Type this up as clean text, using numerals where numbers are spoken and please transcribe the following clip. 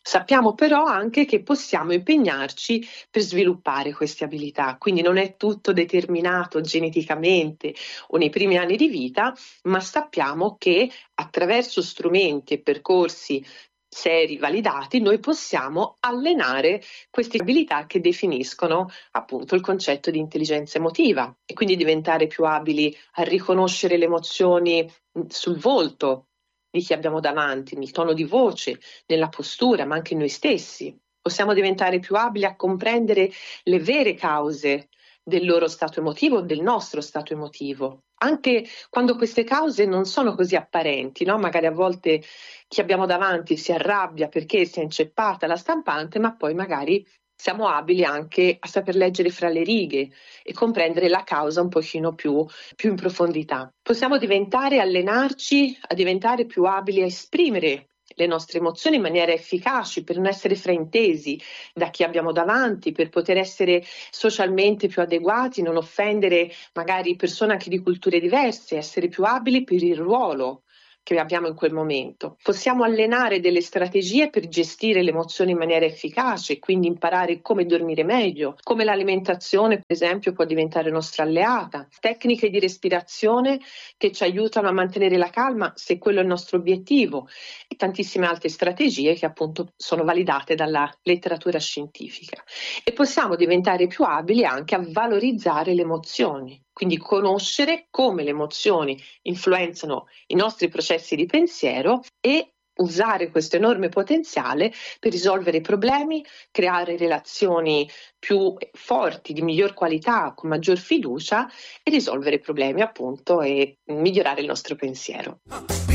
Sappiamo però anche che possiamo impegnarci per sviluppare queste abilità, quindi non è tutto determinato geneticamente o nei primi anni di vita, ma sappiamo che attraverso strumenti e percorsi seri, validati, noi possiamo allenare queste abilità che definiscono appunto il concetto di intelligenza emotiva e quindi diventare più abili a riconoscere le emozioni sul volto di chi abbiamo davanti, nel tono di voce, nella postura, ma anche in noi stessi. Possiamo diventare più abili a comprendere le vere cause del loro stato emotivo, del nostro stato emotivo, anche quando queste cause non sono così apparenti, no? Magari a volte chi abbiamo davanti si arrabbia perché si è inceppata la stampante, ma poi magari siamo abili anche a saper leggere fra le righe e comprendere la causa un pochino più in profondità. Possiamo allenarci a diventare più abili a esprimere le nostre emozioni in maniera efficace, per non essere fraintesi da chi abbiamo davanti, per poter essere socialmente più adeguati, non offendere magari persone anche di culture diverse, essere più abili per il ruolo che abbiamo in quel momento. Possiamo allenare delle strategie per gestire le emozioni in maniera efficace, quindi imparare come dormire meglio, come l'alimentazione, per esempio, può diventare nostra alleata, tecniche di respirazione che ci aiutano a mantenere la calma se quello è il nostro obiettivo e tantissime altre strategie che appunto sono validate dalla letteratura scientifica. E possiamo diventare più abili anche a valorizzare le emozioni, quindi conoscere come le emozioni influenzano i nostri processi di pensiero e usare questo enorme potenziale per risolvere problemi, creare relazioni più forti, di miglior qualità, con maggior fiducia e risolvere problemi appunto e migliorare il nostro pensiero.